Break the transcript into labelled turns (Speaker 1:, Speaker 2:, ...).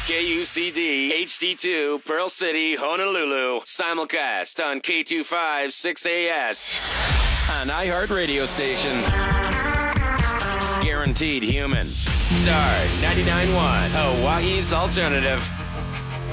Speaker 1: KUCD HD2 Pearl City, Honolulu. Simulcast on K25 6AS. An iHeart radio station. Guaranteed human. Star 99.1, Hawaii's alternative.